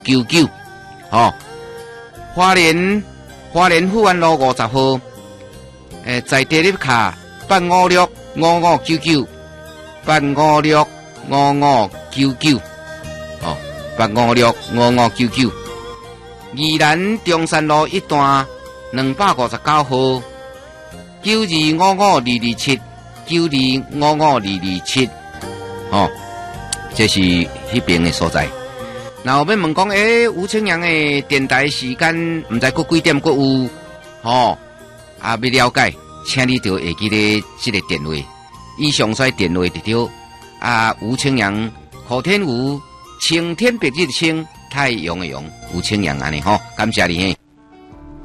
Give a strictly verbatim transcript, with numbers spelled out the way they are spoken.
九九，哦，花莲花莲富安路五十号，诶，在地里卡八五六五五九九，八五六五五九九，哦，八五六五五九九。宜兰中山路一段两百五十九號，九二五五二二七，九二五五二二七，哦，這是迄邊的所在。然後要問講，誒、欸，吳清陽的電台時間唔知過幾點過有，哦，啊，要了解，請你就會記得這個電話，以上衰電話就對。啊，吳清陽，何天吳，青天白日青。太陽的陽，吳清陽安尼吼，感謝你嘿。